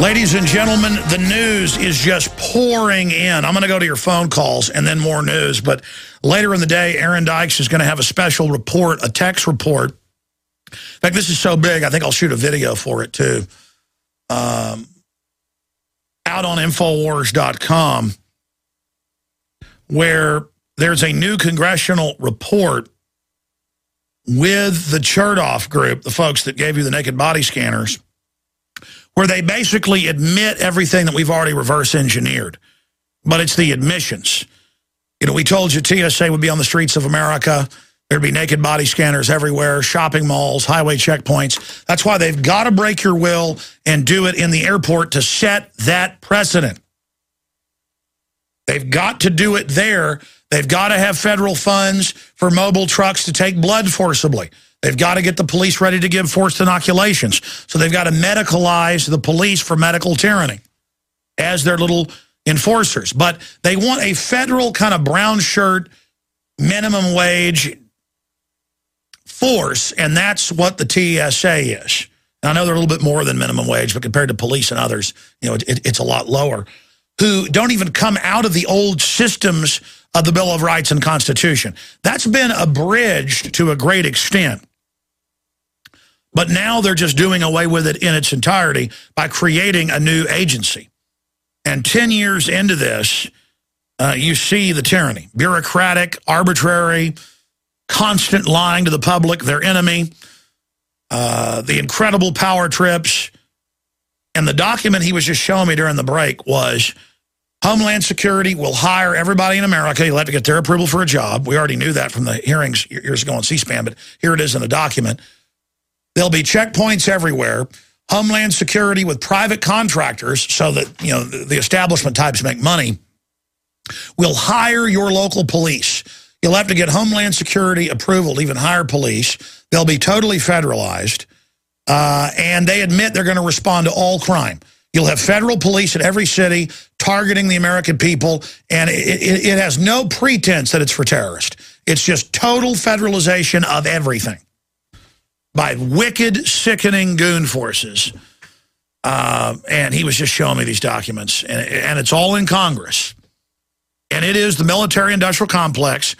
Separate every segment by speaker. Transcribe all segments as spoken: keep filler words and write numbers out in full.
Speaker 1: Ladies and gentlemen, the news is just pouring in. I'm going to go to your phone calls and then more news. But later in the day, Aaron Dykes is going to have a special report, a text report. In fact, this is so big, I think I'll shoot a video for it, too. Um, out on Infowars dot com, where there's a new congressional report with the Chertoff group, the folks that gave you the naked body scanners, where they basically admit everything that we've already reverse engineered. But it's the admissions. You know, we told you T S A would be on the streets of America. There'd be naked body scanners everywhere, shopping malls, highway checkpoints. That's why they've got to break your will and do it in the airport to set that precedent. They've got to do it there. They've got to have federal funds for mobile trucks to take blood forcibly. They've got to get the police ready to give forced inoculations. So they've got to medicalize the police for medical tyranny as their little enforcers. But they want a federal kind of brown shirt, minimum wage force, and that's what the T S A is. And I know they're a little bit more than minimum wage, but compared to police and others, you know, it, it, it's a lot lower, who don't even come out of the old systems of the Bill of Rights and Constitution. That's been abridged to a great extent. But now they're just doing away with it in its entirety by creating a new agency. And ten years into this, uh, you see the tyranny. Bureaucratic, arbitrary, constant lying to the public, their enemy, uh, the incredible power trips. And the document he was just showing me during the break was Homeland Security will hire everybody in America. You'll have to get their approval for a job. We already knew that from the hearings years ago on C-SPAN, but here it is in a document. There'll be checkpoints everywhere. Homeland Security with private contractors so that, you know, the establishment types make money, will hire your local police. You'll have to get Homeland Security approval to even hire police. They'll be totally federalized. Uh, and they admit they're going to respond to all crime. You'll have federal police in every city targeting the American people, and it, it, it has no pretense that it's for terrorists. It's just total federalization of everything by wicked, sickening goon forces. Uh, and he was just showing me these documents, and, and it's all in Congress. And it is the military-industrial complex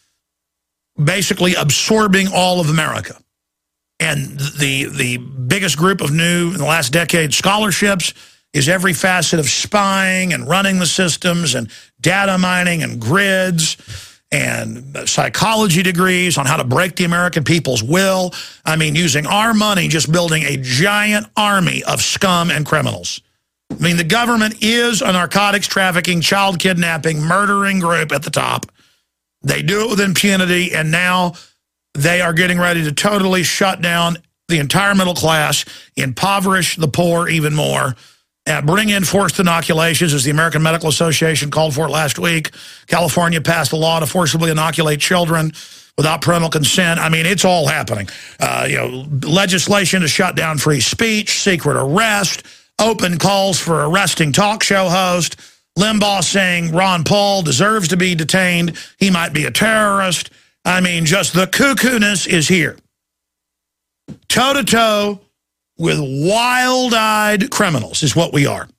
Speaker 1: basically absorbing all of America. And the the biggest group of new, in the last decade, scholarships is every facet of spying and running the systems and data mining and grids and psychology degrees on how to break the American people's will. I mean, using our money, just building a giant army of scum and criminals. I mean, the government is a narcotics trafficking, child kidnapping, murdering group at the top. They do it with impunity, and now they are getting ready to totally shut down the entire middle class, impoverish the poor even more, and bring in forced inoculations, as the American Medical Association called for it last week. California passed a law to forcibly inoculate children without parental consent. I mean, it's all happening. Uh, you know, legislation to shut down free speech, secret arrest, open calls for arresting talk show host, Limbaugh saying Ron Paul deserves to be detained, he might be a terrorist. I mean, just the cuckoo-ness is here. Toe-to-toe with wild-eyed criminals is what we are.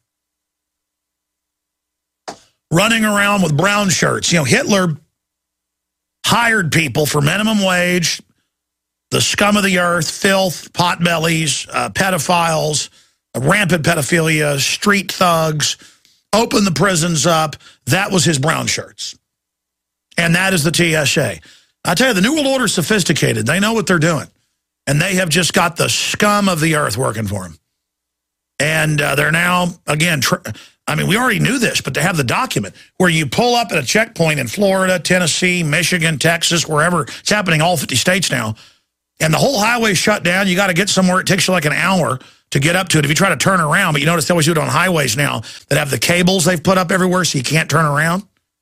Speaker 1: Running around with brown shirts. You know, Hitler hired people for minimum wage, the scum of the earth, filth, potbellies, uh, pedophiles, rampant pedophilia, street thugs, opened the prisons up. That was his brown shirts. And that is the T S A. I tell you, the New World Order is sophisticated. They know what they're doing. And they have just got the scum of the earth working for them. And uh, they're now, again, tr I mean, we already knew this, but to have the document where you pull up at a checkpoint in Florida, Tennessee, Michigan, Texas, wherever, it's happening all fifty states now, and the whole highway's shut down, you got to get somewhere, it takes you like an hour to get up to it if you try to turn around. But you notice they always do it on highways now that have the cables they've put up everywhere so you can't turn around.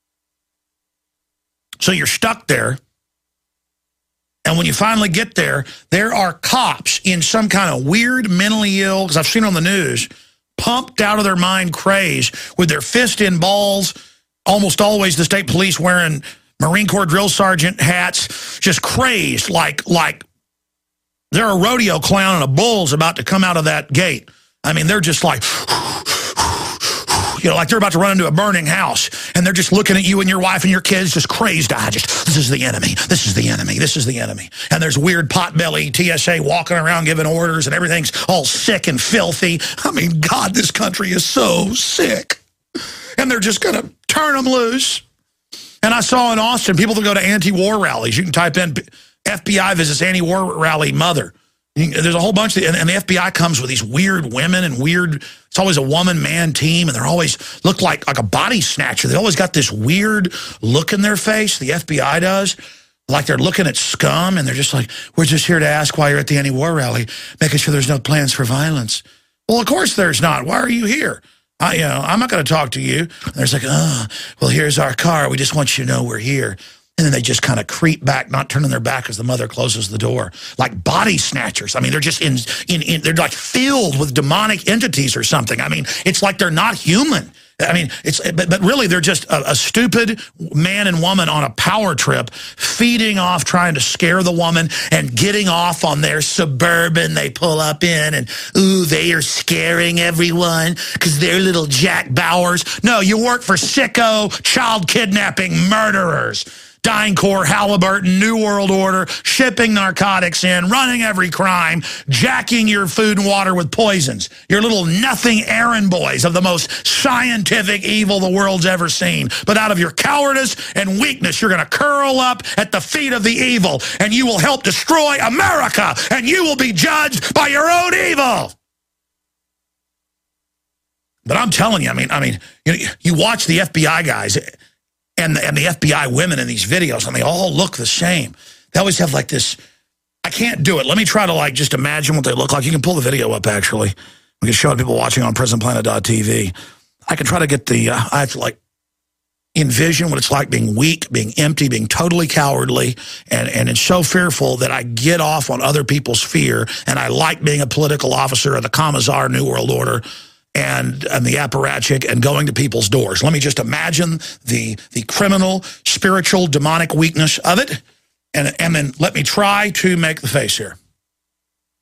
Speaker 1: So you're stuck there. And when you finally get there, there are cops in some kind of weird mentally ill, because I've seen on the news, pumped out of their mind craze with their fist in balls, almost always the state police wearing Marine Corps drill sergeant hats, just crazed like, like they're a rodeo clown and a bull's about to come out of that gate. I mean, they're just like, you know, like they're about to run into a burning house, and they're just looking at you and your wife and your kids, just crazed-eyed, just, this is the enemy, this is the enemy, this is the enemy. And there's weird potbelly T S A walking around giving orders, and everything's all sick and filthy. I mean, God, this country is so sick. And they're just going to turn them loose. And I saw in Austin, people that go to anti-war rallies, you can type in F B I visits anti-war rally mother. There's a whole bunch, of, and, and the F B I comes with these weird women and weird, it's always a woman-man team, and they're always, look like, like a body snatcher. They always got this weird look in their face, the F B I does, like they're looking at scum, and they're just like, we're just here to ask why you're at the anti-war rally, making sure there's no plans for violence. Well, of course there's not. Why are you here? I, you know, I'm not going to talk to you. And there's like, oh, well, here's our car. We just want you to know we're here. And then they just kind of creep back, not turning their back as the mother closes the door. Like body snatchers. I mean, they're just in, in, in they're like filled with demonic entities or something. I mean, it's like they're not human. I mean, it's but, but really they're just a, a stupid man and woman on a power trip, feeding off, trying to scare the woman and getting off on their Suburban they pull up in, and, ooh, they are scaring everyone because they're little Jack Bauers. No, you work for sicko, child kidnapping murderers. DynCorp, Halliburton, New World Order, shipping narcotics in, running every crime, jacking your food and water with poisons. Your little nothing errand boys of the most scientific evil the world's ever seen. But out of your cowardice and weakness, you're going to curl up at the feet of the evil, and you will help destroy America, and you will be judged by your own evil. But I'm telling you, I mean, I mean, you, you watch the F B I guys, And the, and the F B I women in these videos, and they all look the same. They always have like this, I can't do it. Let me try to like just imagine what they look like. You can pull the video up, actually. We can show it to people watching on prison planet dot T V. I can try to get the, uh, I have to like envision what it's like being weak, being empty, being totally cowardly, and, and it's so fearful that I get off on other people's fear, and I like being a political officer of the Commissar New World Order, and, and the apparatchik, and going to people's doors. Let me just imagine the, the criminal, spiritual, demonic weakness of it, and, and then let me try to make the face here.